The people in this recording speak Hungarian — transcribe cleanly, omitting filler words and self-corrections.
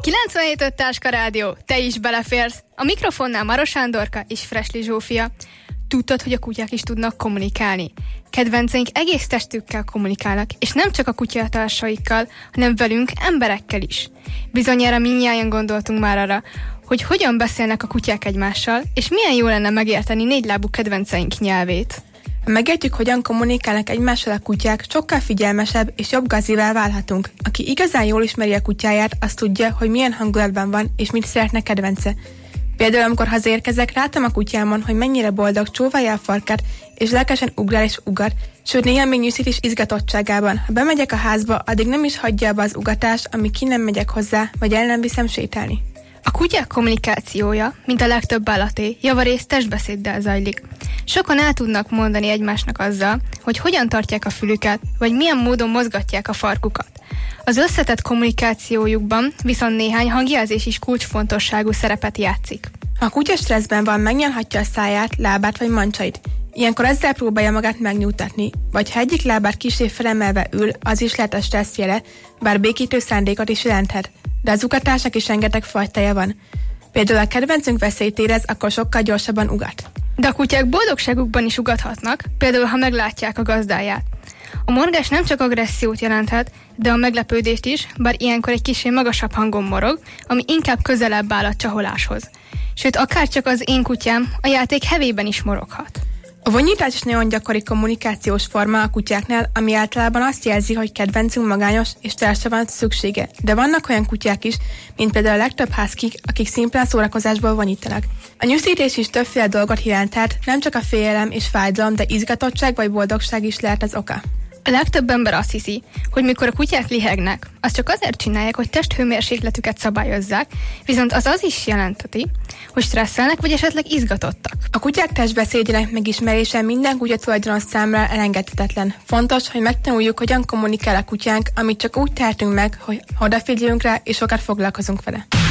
97.5 Táska Rádió, te is beleférsz. A mikrofonnál Maros Sándorka és Fresli Zsófia. Tudtad, hogy a kutyák is tudnak kommunikálni? Kedvenceink egész testükkel kommunikálnak, és nem csak a kutyatársaikkal, hanem velünk, emberekkel is. Bizonyára mindnyájan gondoltunk már arra, hogy hogyan beszélnek a kutyák egymással, és milyen jó lenne megérteni négylábú kedvenceink nyelvét. Ha megértjük, hogyan kommunikálnak egymással a kutyák, sokkal figyelmesebb és jobb gazivá válhatunk. Aki igazán jól ismeri a kutyáját, az tudja, hogy milyen hangulatban van, és mit szeretne kedvence. Például, amikor hazaérkezek, látom a kutyámon, hogy mennyire boldog, csóválja a farkát, és lelkesen ugrál és ugat, sőt néha még nyűszít is izgatottságában. Ha bemegyek a házba, addig nem is hagyja abba az ugatást, amíg ki nem megyek hozzá, vagy el nem viszem sétálni. A kutyák kommunikációja, mint a legtöbb állaté, javarészt testbeszéddel zajlik. Sokan el tudnak mondani egymásnak azzal, hogy hogyan tartják a fülüket, vagy milyen módon mozgatják a farkukat. Az összetett kommunikációjukban viszont néhány hangjelzés is kulcsfontosságú szerepet játszik. Ha a kutya stresszben van, megnyalhatja a száját, lábát vagy mancsait. Ilyenkor ezzel próbálja magát megnyugtatni, vagy ha egyik lábát kissé felemelve ül, az is lehet a stressz jele, bár békítő szándékot is jelenthet. De az ugatásnak is rengeteg fajtája van. Például a kedvencünk veszélyt érez, akkor sokkal gyorsabban ugat. De a kutyák boldogságukban is ugathatnak, például ha meglátják a gazdáját. A morgás nem csak agressziót jelenthet, de a meglepődést is, bár ilyenkor egy kicsit magasabb hangon morog, ami inkább közelebb áll a csaholáshoz. Sőt, akár csak az én kutyám a játék hevében is moroghat. A vonyítás is nagyon gyakori kommunikációs forma a kutyáknál, ami általában azt jelzi, hogy kedvencünk magányos és társra van szüksége. De vannak olyan kutyák is, mint például a legtöbb husky, akik szimplán szórakozásból vonyítanak. A nyűszítés is többféle dolgot jelenthet, nem csak a félelem és fájdalom, de izgatottság vagy boldogság is lehet az oka. A legtöbb ember azt hiszi, hogy mikor a kutyák lihegnek, azt csak azért csinálják, hogy testhőmérsékletüket szabályozzák, viszont az is jelenteti, hogy stresszelnek vagy esetleg izgatottak. A kutyák testbeszédjének megismerése minden kutya tulajdonos számára elengedhetetlen. Fontos, hogy megtanuljuk, hogyan kommunikál a kutyánk, amit csak úgy tehetünk meg, hogy odafigyeljünk rá és sokat foglalkozunk vele.